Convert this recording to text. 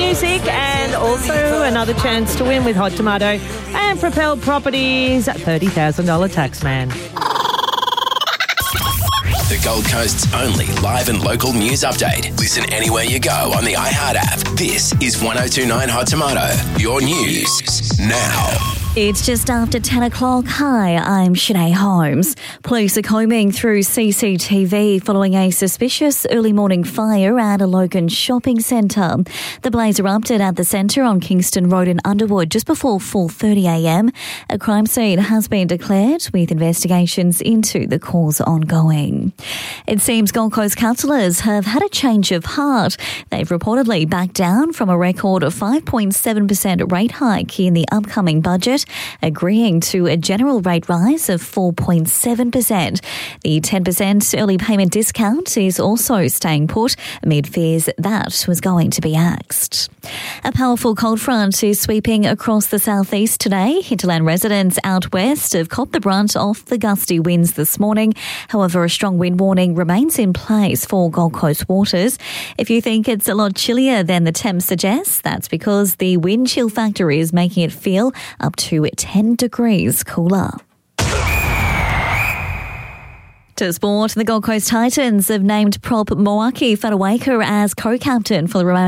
music and also another chance to win with Hot Tomato and Propel Properties $30,000 tax man. The Gold Coast's only live and local news update. Listen anywhere you go on the iHeart app. This is 102.9 Hot Tomato. Your news now. It's just after 10 o'clock. Hi, I'm Sinead Holmes. Police are combing through CCTV following a suspicious early morning fire at a Logan shopping centre. The blaze erupted at the centre on Kingston Road in Underwood just before 4:30am. A crime scene has been declared with investigations into the cause ongoing. It seems Gold Coast councillors have had a change of heart. They've reportedly backed down from a record of 5.7% rate hike in the upcoming budget, agreeing to a general rate rise of 4.7%. The 10% early payment discount is also staying put amid fears that was going to be axed. A powerful cold front is sweeping across the southeast today. Hinterland residents out west have copped the brunt of the gusty winds this morning. However, a strong wind warning remains in place for Gold Coast waters. If you think it's a lot chillier than the temp suggests, that's because the wind chill factor is making it feel up to 10 degrees cooler. To sport, the Gold Coast Titans have named prop Moaki Whatuwaka as co-captain for the remaining